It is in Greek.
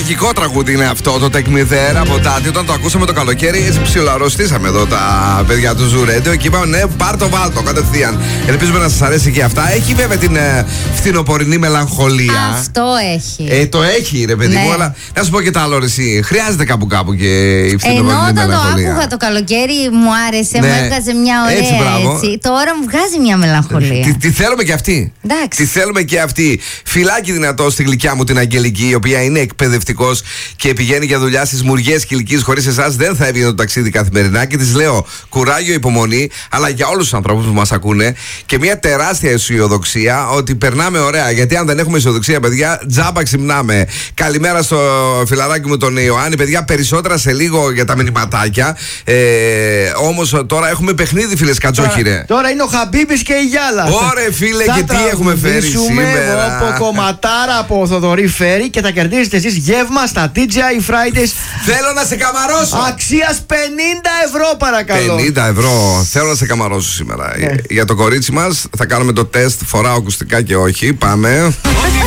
Μαγικό τραγούδι είναι αυτό το Take Me There από Τάτι. Όταν το ακούσαμε το καλοκαίρι, έτσι ψιλοαρρωστήσαμε εδώ τα παιδιά του Zoo Radio και είπαμε ναι, πάρ' το βάλτο κατευθείαν. Ελπίζουμε να σας αρέσει και αυτά. Έχει βέβαια την φθινοπορεινή μελαγχολία. Αυτό έχει. Το έχει, ρε παιδί μου, αλλά να σου πω και τα άλλο, εσύ. Χρειάζεται κάπου και η φθινοπορεινή μελαγχολία. Ενώ όταν το άκουγα το καλοκαίρι μου άρεσε, μου έβγαζε μια ωραία έτσι. Τώρα μου βγάζει μια μελαγχολία. Τη θέλουμε και αυτή. Τη θέλουμε και αυτή. Φιλάκι δυνατό στη γλυκιά μου την Αγγελική, η οποία είναι εκπαιδευτικός και πηγαίνει για δουλειά στις μουριές Κιλκής. Χωρίς εσάς δεν θα έβγαινε το ταξίδι καθημερινά. Και της λέω κουράγιο, υπομονή, αλλά για όλους τους ανθρώπους που μας ακούνε και μια τεράστια αισιοδοξία ότι περνάμε ωραία. Γιατί αν δεν έχουμε αισιοδοξία, παιδιά, τζάμπα ξυπνάμε. Καλημέρα στο φιλαράκι μου τον Ιωάννη, παιδιά, περισσότερα σε λίγο για τα μηνυματάκια. Όμως τώρα έχουμε παιχνίδι, φίλε Κατσόχυρε. Τώρα είναι ο Χαμπίμπης και η Γιάλα. Ωραία, φίλε, και τι έχουμε φέρει σήμερα. Από κομματάρα από Θοδωρή Φέρη και θα κερδίσετε εσείς γεύμα στα TGI Fridays. Θέλω να σε καμαρώσω. Αξίας 50 ευρώ, παρακαλώ. 50 ευρώ. Θέλω να σε καμαρώσω σήμερα. Για το κορίτσι μας θα κάνουμε το τεστ. Φοράω ακουστικά και όχι. Πάμε.